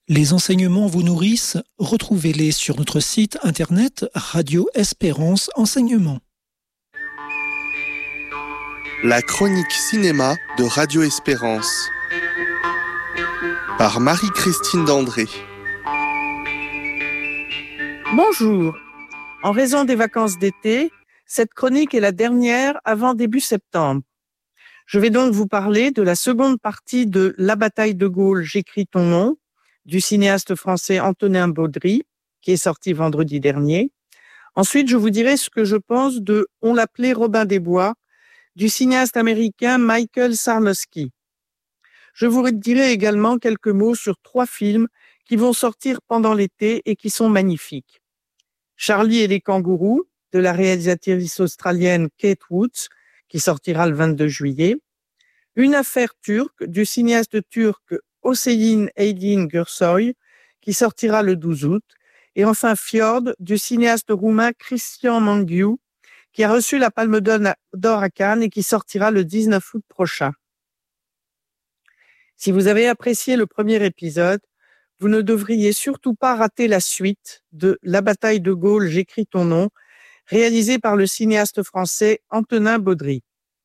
Les enseignements vous nourrissent, retrouvez-les sur notre site internet Radio Espérance Enseignement. La chronique cinéma de Radio Espérance par Marie-Christine Dandré. Bonjour. En raison des vacances d'été, cette chronique est la dernière avant début septembre. Je vais donc vous parler de la seconde partie de La bataille de Gaulle, j'écris ton nom, du cinéaste français Antonin Baudry, qui est sorti vendredi dernier. Ensuite, je vous dirai ce que je pense de On l'appelait Robin des Bois, du cinéaste américain Michael Sarnowski. Je vous dirai également quelques mots sur 3 films qui vont sortir pendant l'été et qui sont magnifiques. Charlie et les kangourous, de la réalisatrice australienne Kate Woods, qui sortira le 22 juillet. Une affaire turque, du cinéaste turc Hüseyin Aydin Gürsoy, qui sortira le 12 août. Et enfin Fjord, du cinéaste roumain Cristian Mungiu, qui a reçu la Palme d'Or à Cannes et qui sortira le 19 août prochain. Si vous avez apprécié le premier épisode, vous ne devriez surtout pas rater la suite de La bataille de Gaulle, j'écris ton nom, réalisé par le cinéaste français Antonin Baudry.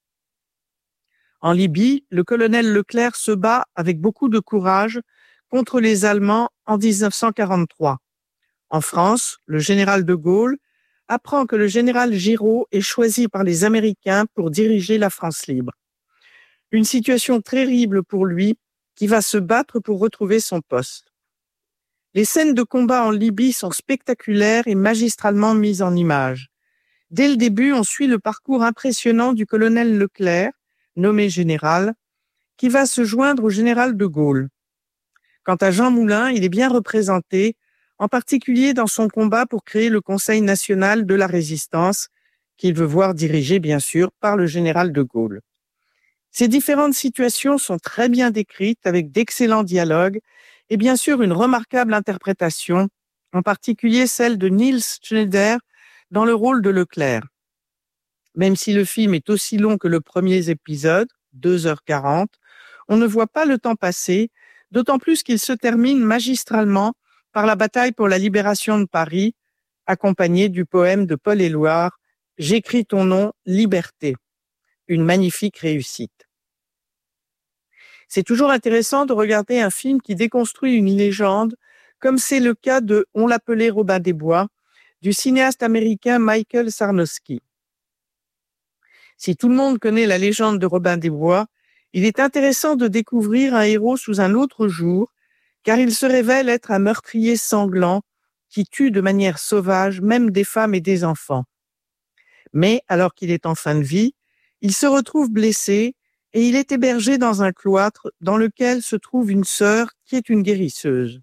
En Libye, le colonel Leclerc se bat avec beaucoup de courage contre les Allemands en 1943. En France, le général de Gaulle apprend que le général Giraud est choisi par les Américains pour diriger la France libre. Une situation terrible pour lui, qui va se battre pour retrouver son poste. Les scènes de combat en Libye sont spectaculaires et magistralement mises en images. Dès le début, on suit le parcours impressionnant du colonel Leclerc, nommé général, qui va se joindre au général de Gaulle. Quant à Jean Moulin, il est bien représenté, en particulier dans son combat pour créer le Conseil national de la résistance, qu'il veut voir dirigé, bien sûr, par le général de Gaulle. Ces différentes situations sont très bien décrites, avec d'excellents dialogues, et bien sûr une remarquable interprétation, en particulier celle de Niels Schneider dans le rôle de Leclerc. Même si le film est aussi long que le premier épisode, 2h40, on ne voit pas le temps passer, d'autant plus qu'il se termine magistralement par la bataille pour la libération de Paris, accompagnée du poème de Paul Éluard, « J'écris ton nom, liberté », une magnifique réussite. C'est toujours intéressant de regarder un film qui déconstruit une légende, comme c'est le cas de On l'appelait Robin des Bois, du cinéaste américain Michael Sarnowski. Si tout le monde connaît la légende de Robin des Bois, il est intéressant de découvrir un héros sous un autre jour, car il se révèle être un meurtrier sanglant qui tue de manière sauvage même des femmes et des enfants. Mais, alors qu'il est en fin de vie, il se retrouve blessé et il est hébergé dans un cloître dans lequel se trouve une sœur qui est une guérisseuse.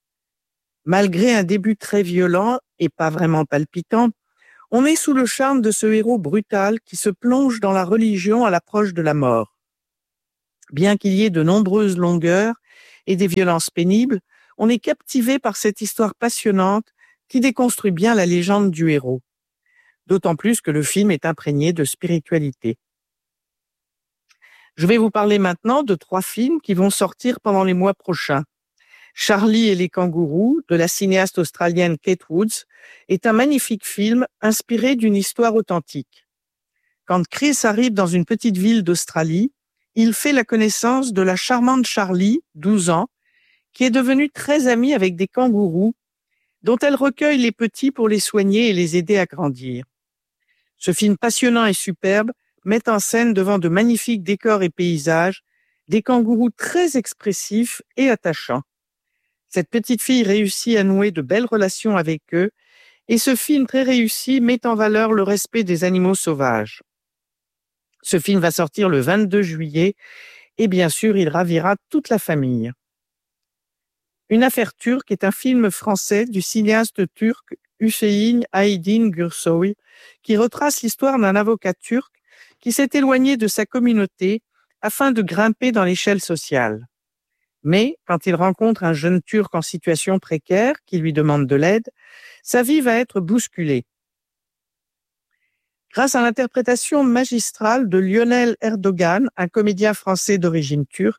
Malgré un début très violent et pas vraiment palpitant, on est sous le charme de ce héros brutal qui se plonge dans la religion à l'approche de la mort. Bien qu'il y ait de nombreuses longueurs et des violences pénibles, on est captivé par cette histoire passionnante qui déconstruit bien la légende du héros. D'autant plus que le film est imprégné de spiritualité. Je vais vous parler maintenant de 3 films qui vont sortir pendant les mois prochains. Charlie et les kangourous, de la cinéaste australienne Kate Woods, est un magnifique film inspiré d'une histoire authentique. Quand Chris arrive dans une petite ville d'Australie, il fait la connaissance de la charmante Charlie, 12 ans, qui est devenue très amie avec des kangourous, dont elle recueille les petits pour les soigner et les aider à grandir. Ce film passionnant et superbe met en scène devant de magnifiques décors et paysages des kangourous très expressifs et attachants. Cette petite fille réussit à nouer de belles relations avec eux et ce film très réussi met en valeur le respect des animaux sauvages. Ce film va sortir le 22 juillet et bien sûr, il ravira toute la famille. Une affaire turque est un film français du cinéaste turc Hüseyin Aydin Gürsoy qui retrace l'histoire d'un avocat turc qui s'est éloigné de sa communauté afin de grimper dans l'échelle sociale. Mais quand il rencontre un jeune Turc en situation précaire qui lui demande de l'aide, sa vie va être bousculée. Grâce à l'interprétation magistrale de Lionel Erdogan, un comédien français d'origine turque,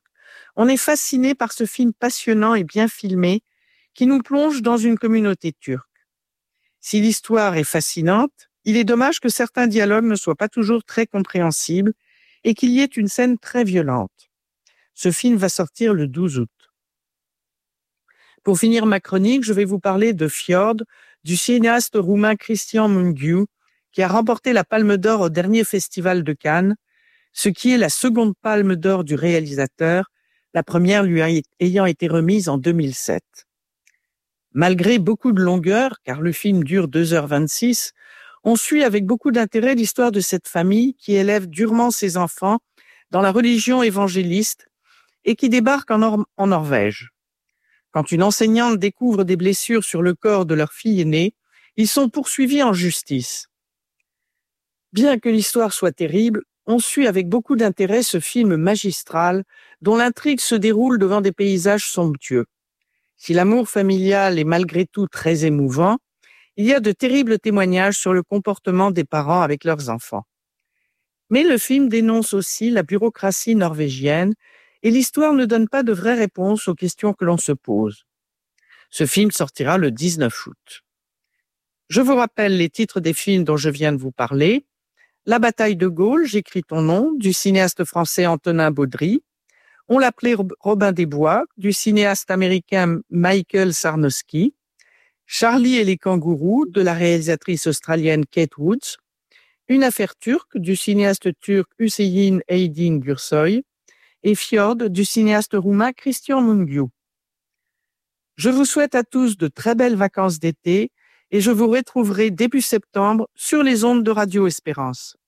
On est fasciné par ce film passionnant et bien filmé qui nous plonge dans une communauté turque. Si l'histoire est fascinante, il est dommage que certains dialogues ne soient pas toujours très compréhensibles et qu'il y ait une scène très violente. Ce film va sortir le 12 août. Pour finir ma chronique, je vais vous parler de Fjord, du cinéaste roumain Cristian Mungiu, qui a remporté la Palme d'Or au dernier festival de Cannes, ce qui est la seconde Palme d'Or du réalisateur, la première lui ayant été remise en 2007. Malgré beaucoup de longueur, car le film dure 2h26, on suit avec beaucoup d'intérêt l'histoire de cette famille qui élève durement ses enfants dans la religion évangéliste et qui débarque en Norvège. Quand une enseignante découvre des blessures sur le corps de leur fille aînée, ils sont poursuivis en justice. Bien que l'histoire soit terrible, on suit avec beaucoup d'intérêt ce film magistral dont l'intrigue se déroule devant des paysages somptueux. Si l'amour familial est malgré tout très émouvant, il y a de terribles témoignages sur le comportement des parents avec leurs enfants. Mais le film dénonce aussi la bureaucratie norvégienne et l'histoire ne donne pas de vraies réponses aux questions que l'on se pose. Ce film sortira le 19 août. Je vous rappelle les titres des films dont je viens de vous parler. La bataille de Gaulle, j'écris ton nom, du cinéaste français Antonin Baudry. On l'appelait Robin des Bois, du cinéaste américain Michael Sarnowski. Charlie et les kangourous, de la réalisatrice australienne Kate Woods. Une affaire turque, du cinéaste turc Hüseyin Aydin Gürsoy. Et Fjord, du cinéaste roumain Cristian Mungiu. Je vous souhaite à tous de très belles vacances d'été et je vous retrouverai début septembre sur les ondes de Radio Espérance.